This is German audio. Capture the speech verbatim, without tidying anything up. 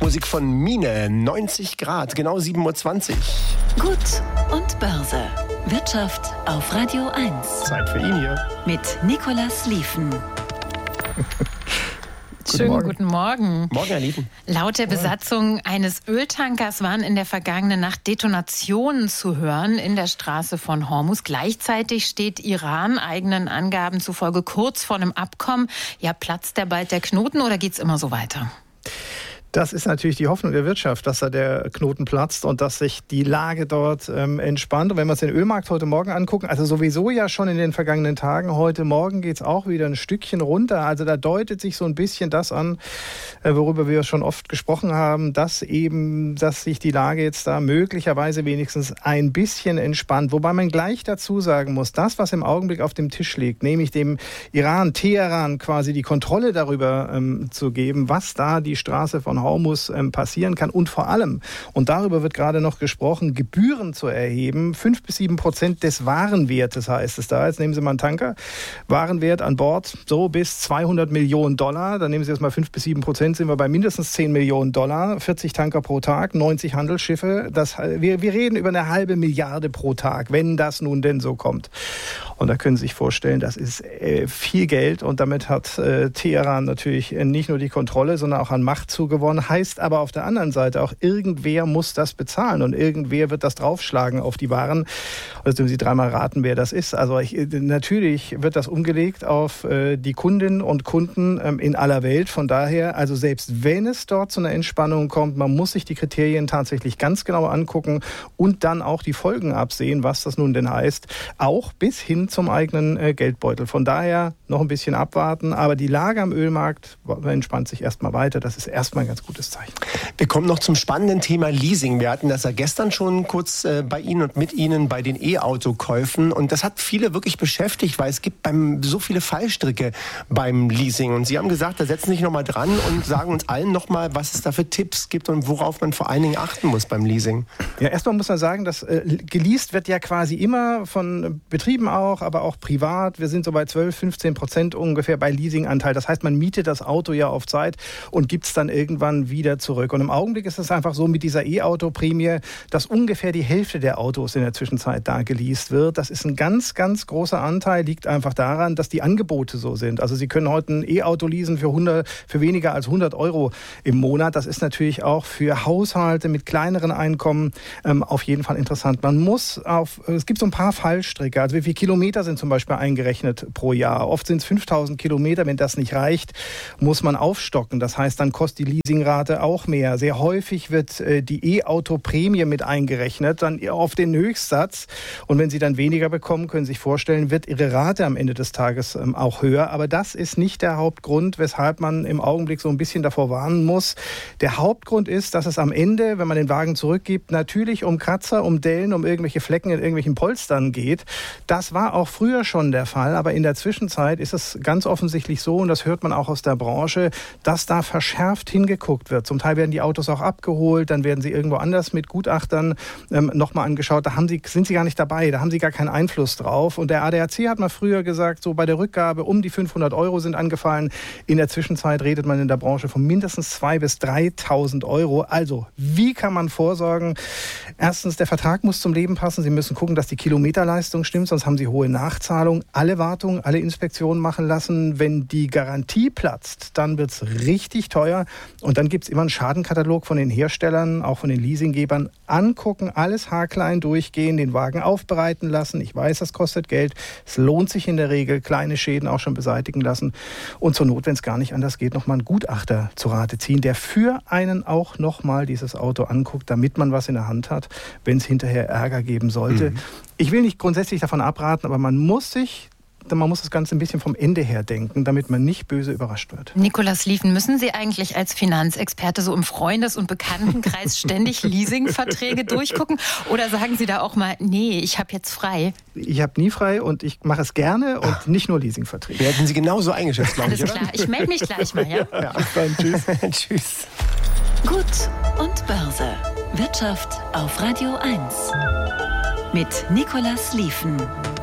Musik von Mine, neunzig Grad, genau sieben Uhr zwanzig. Gut und Börse. Wirtschaft auf Radio eins. Zeit für ihn hier. Mit Nicolas Lieven. Schönen Morgen. guten Morgen. Morgen, Herr Lieven. Laut der Besatzung eines Öltankers waren in der vergangenen Nacht Detonationen zu hören in der Straße von Hormuz. Gleichzeitig steht Iran eigenen Angaben zufolge kurz vor einem Abkommen. Ja, platzt da bald der Knoten oder geht's immer so weiter? Das ist natürlich die Hoffnung der Wirtschaft, dass da der Knoten platzt und dass sich die Lage dort ähm, entspannt. Und wenn wir uns den Ölmarkt heute Morgen angucken, also sowieso ja schon in den vergangenen Tagen, heute Morgen geht es auch wieder ein Stückchen runter. Also da deutet sich so ein bisschen das an, äh, worüber wir schon oft gesprochen haben, dass eben, dass sich die Lage jetzt da möglicherweise wenigstens ein bisschen entspannt. Wobei man gleich dazu sagen muss, das, was im Augenblick auf dem Tisch liegt, nämlich dem Iran, Teheran quasi die Kontrolle darüber ähm, zu geben, was da die Straße von Hormuz ähm, passieren kann und vor allem, und darüber wird gerade noch gesprochen, Gebühren zu erheben, fünf bis sieben Prozent des Warenwertes heißt es da. Jetzt nehmen Sie mal einen Tanker, Warenwert an Bord so bis zweihundert Millionen Dollar, dann nehmen Sie jetzt mal fünf bis sieben Prozent, sind wir bei mindestens zehn Millionen Dollar, vierzig Tanker pro Tag, neunzig Handelsschiffe, das, wir, wir reden über eine halbe Milliarde pro Tag, wenn das nun denn so kommt. Und da können Sie sich vorstellen, das ist äh, viel Geld und damit hat äh, Teheran natürlich nicht nur die Kontrolle, sondern auch an Macht zugewonnen. Heißt aber auf der anderen Seite auch, irgendwer muss das bezahlen und irgendwer wird das draufschlagen auf die Waren. Und jetzt dürfen Sie dreimal raten, wer das ist. Also ich, natürlich wird das umgelegt auf äh, die Kundinnen und Kunden ähm, in aller Welt. Von daher, also selbst wenn es dort zu einer Entspannung kommt, man muss sich die Kriterien tatsächlich ganz genau angucken und dann auch die Folgen absehen, was das nun denn heißt. Auch bis hin zum eigenen äh, Geldbeutel. Von daher noch ein bisschen abwarten, aber die Lage am Ölmarkt entspannt sich erstmal weiter. Das ist erstmal ein ganz gutes Zeichen. Wir kommen noch zum spannenden Thema Leasing. Wir hatten das ja gestern schon kurz äh, bei Ihnen und mit Ihnen bei den E-Auto-Käufen und das hat viele wirklich beschäftigt, weil es gibt beim, so viele Fallstricke beim Leasing und Sie haben gesagt, da setzen Sie sich nochmal dran und sagen uns allen nochmal, was es da für Tipps gibt und worauf man vor allen Dingen achten muss beim Leasing. Ja, erstmal muss man sagen, dass äh, geleast wird ja quasi immer von Betrieben auch, aber auch privat. Wir sind so bei zwölf, fünfzehn Prozent ungefähr bei Leasinganteil. Das heißt, man mietet das Auto ja auf Zeit und gibt es dann irgendwann wieder zurück. Und im Augenblick ist es einfach so mit dieser E-Auto-Prämie, dass ungefähr die Hälfte der Autos in der Zwischenzeit da geleast wird. Das ist ein ganz, ganz großer Anteil, liegt einfach daran, dass die Angebote so sind. Also Sie können heute ein E-Auto leasen für, hundert, für weniger als hundert Euro im Monat. Das ist natürlich auch für Haushalte mit kleineren Einkommen ähm, auf jeden Fall interessant. Man muss auf, es gibt so ein paar Fallstricke. Also wie viele Kilometer sind zum Beispiel eingerechnet pro Jahr? Oft sind es fünftausend Kilometer. Wenn das nicht reicht, muss man aufstocken. Das heißt, dann kostet die Leasingrate auch mehr. Sehr häufig wird äh, die E-Auto-Prämie mit eingerechnet, dann auf den Höchstsatz. Und wenn Sie dann weniger bekommen, können Sie sich vorstellen, wird Ihre Rate am Ende des Tages ähm, auch höher. Aber das ist nicht der Hauptgrund, weshalb man im Augenblick so ein bisschen davor warnen muss. Der Hauptgrund ist, dass es am Ende, wenn man den Wagen zurückgibt, natürlich um Kratzer, um Dellen, um irgendwelche Flecken in irgendwelchen Polstern geht. Das war auch früher schon der Fall, aber in der Zwischenzeit ist es ganz offensichtlich so, und das hört man auch aus der Branche, dass da verschärft hingeguckt wird. Zum Teil werden die Autos auch abgeholt, dann werden sie irgendwo anders mit Gutachtern ähm, nochmal angeschaut. Da haben sie, sind sie gar nicht dabei, da haben sie gar keinen Einfluss drauf. Und der A D A C hat mal früher gesagt, so bei der Rückgabe um die fünfhundert Euro sind angefallen. In der Zwischenzeit redet man in der Branche von mindestens zweitausend bis dreitausend Euro. Also, wie kann man vorsorgen? Erstens, der Vertrag muss zum Leben passen. Sie müssen gucken, dass die Kilometerleistung stimmt, sonst haben Sie hohe Nachzahlungen. Alle Wartungen, alle Inspektionen machen lassen. Wenn die Garantie platzt, dann wird es richtig teuer. Und dann gibt es immer einen Schadenkatalog von den Herstellern, auch von den Leasinggebern. Angucken, alles haarklein durchgehen, den Wagen aufbereiten lassen. Ich weiß, das kostet Geld. Es lohnt sich in der Regel, kleine Schäden auch schon beseitigen lassen. Und zur Not, wenn es gar nicht anders geht, nochmal einen Gutachter zu Rate ziehen, der für einen auch nochmal dieses Auto anguckt, damit man was in der Hand hat, wenn es hinterher Ärger geben sollte. Mhm. Ich will nicht grundsätzlich davon abraten, aber man muss sich man muss das Ganze ein bisschen vom Ende her denken, damit man nicht böse überrascht wird. Nicolas Lieven, müssen Sie eigentlich als Finanzexperte so im Freundes- und Bekanntenkreis ständig Leasingverträge durchgucken? Oder sagen Sie da auch mal, nee, ich habe jetzt frei? Ich habe nie frei und ich mache es gerne und Ach. nicht nur Leasingverträge. Wir hätten Sie genauso eingeschätzt, glaube ich, Alles klar, ich melde mich gleich mal, ja? Ja, dann tschüss. Tschüss. Gut und Börse. Wirtschaft auf Radio eins. Mit Nicolas Lieven.